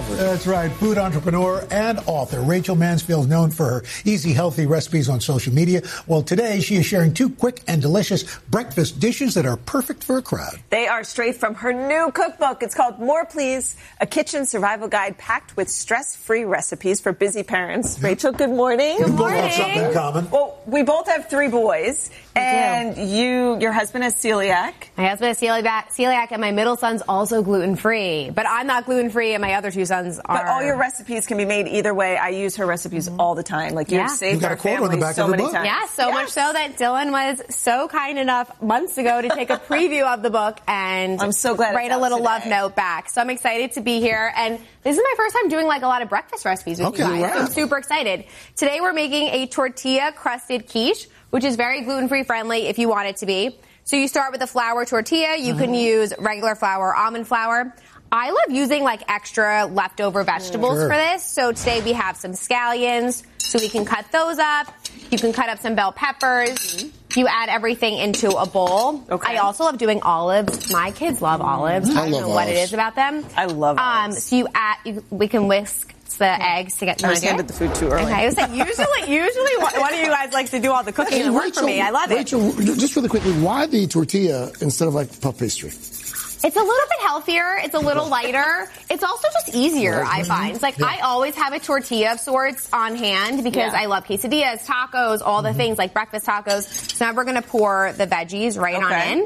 That's right. Food entrepreneur and author Rachel Mansfield is known for her easy, healthy recipes on social media. Well, today she is sharing 2 quick and delicious breakfast dishes that are perfect for a crowd. They are straight from her new cookbook. It's called More Please, a kitchen survival guide packed with stress-free recipes for busy parents. Rachel, good morning. We both have something in common. Well, we both have 3 boys, and your husband has celiac. My husband has celiac, and my middle son's also gluten-free. But I'm not gluten-free, and my other 2 sons are. But all your recipes can be made either way. I use her recipes all the time. Like, you've saved our family so many times. Yeah, so much so that Dylan was so kind enough months ago to take a preview of the book and I'm so glad write a little love note back. So I'm excited to be here. And this is my first time doing like a lot of breakfast recipes with you guys. Wow. So I'm super excited. Today we're making a tortilla-crusted quiche, which is very gluten-free friendly if you want it to be. So you start with a flour tortilla. You can use regular flour or almond flour. I love using like extra leftover vegetables for this. So today we have some scallions, so we can cut those up. You can cut up some bell peppers. You add everything into a bowl. I also love doing olives. My kids love olives. I don't know what it is about them. I love olives. So we can whisk the eggs to get I was handed the food too early. Okay, I was like, usually one of you guys likes to do all the cooking and work for me. I love it. Rachel, just really quickly, why the tortilla instead of like puff pastry? It's a little bit healthier. It's a little lighter. It's also just easier, I find. It's like I always have a tortilla of sorts on hand because I love quesadillas, tacos, all the things like breakfast tacos. So now we're going to pour the veggies right on in.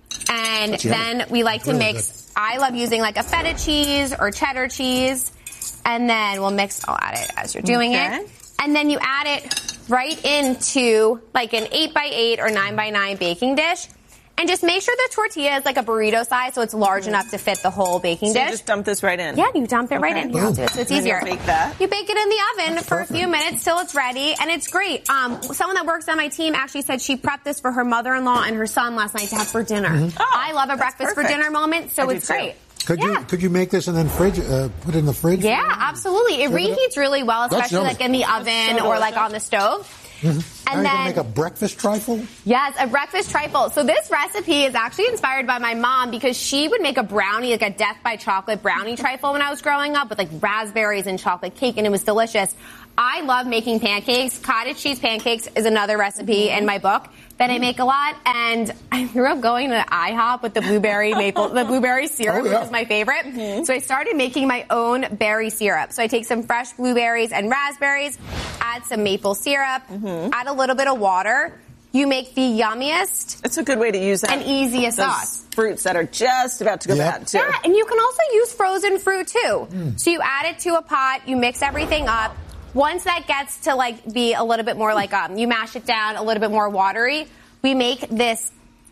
And then we like to mix. I love using like a feta cheese or cheddar cheese. And then I'll add it as you're doing it. And then you add it right into like an 8x8 or 9x9 baking dish. And just make sure the tortilla is like a burrito size so it's large enough to fit the whole baking dish. You just dump this right in? Yeah, you dump it right in. Here, I'll do it so it's easier. You bake that? You bake it in the oven for a few minutes till it's ready, and it's great. Someone that works on my team actually said she prepped this for her mother-in-law and her son last night to have for dinner. I love a breakfast for dinner moment, so it's great. Could you make this and then put it in the fridge? Yeah, absolutely. It reheats really well, especially like in the oven or like on the stove. And then you're gonna make a breakfast trifle? Yes, a breakfast trifle. So this recipe is actually inspired by my mom because she would make a brownie, like a Death by Chocolate brownie trifle when I was growing up with like raspberries and chocolate cake, and it was delicious. I love making pancakes. Cottage cheese pancakes is another recipe in my book that I make a lot. And I grew up going to IHOP with the blueberry syrup, which is my favorite. So I started making my own berry syrup. So I take some fresh blueberries and raspberries, add some maple syrup, add a little bit of water. You make the yummiest. It's a good way to use that. And easiest sauce. Fruits that are just about to go bad, too. Yeah, and you can also use frozen fruit, too. So you add it to a pot, you mix everything up. Once that gets to like be a little bit more like you mash it down a little bit more watery, we make this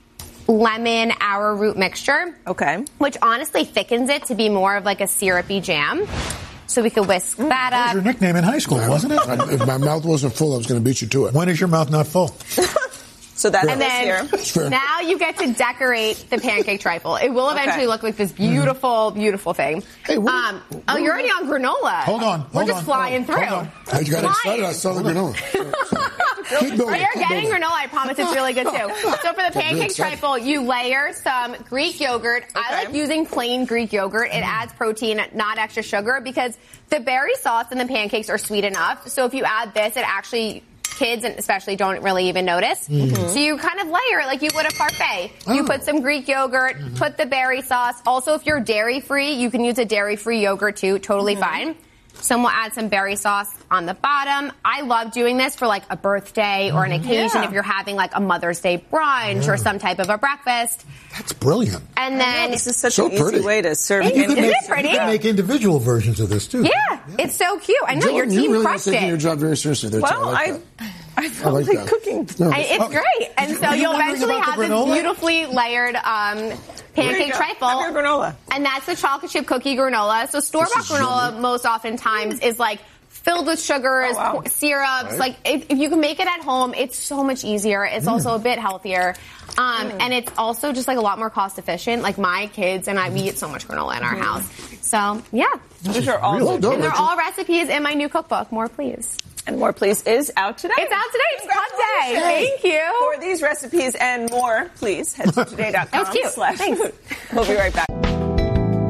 lemon arrowroot mixture. Which honestly thickens it to be more of like a syrupy jam. So we could whisk that up. That was your nickname in high school, wasn't it? If my mouth wasn't full, I was going to beat you to it. When is your mouth not full? So that's here. Now you get to decorate the pancake trifle. It will eventually look like this beautiful, beautiful thing. Hey, you're already on granola. Hold on. We're just flying through. You got excited. I saw the granola. Keep going. You're getting granola. I promise it's really good too. So for the pancake trifle, you layer some Greek yogurt. I like using plain Greek yogurt. It adds protein, not extra sugar, because the berry sauce in the pancakes are sweet enough. So if you add this, it actually, kids and especially don't really even notice. So you kind of layer it like you would a parfait. You put some Greek yogurt, put the berry sauce. Also, if you're dairy-free, you can use a dairy-free yogurt too. Totally fine. So we'll add some berry sauce on the bottom. I love doing this for like a birthday or an occasion if you're having like a Mother's Day brunch or some type of a breakfast. That's brilliant. And then this is such an easy way to serve. Isn't it pretty? You can make individual versions of this too. Yeah, it's so cute. I know your team really crushed taking it. your job very seriously. I felt like cooking. It's great. And so you'll eventually have this beautifully layered pancake trifle. Have your granola. And that's the chocolate chip cookie granola. So store-bought granola most oftentimes is like filled with sugars, syrups. Like if you can make it at home, it's so much easier. It's also a bit healthier. And it's also just like a lot more cost efficient. Like my kids and I, we eat so much granola in our house. So yeah. These are all and they're all recipes in my new cookbook, More Please. And More Please is out today. It's out today. It's Club Day. Thank you. For these recipes and more, please head to today.com. That was cute. Thanks. We'll be right back.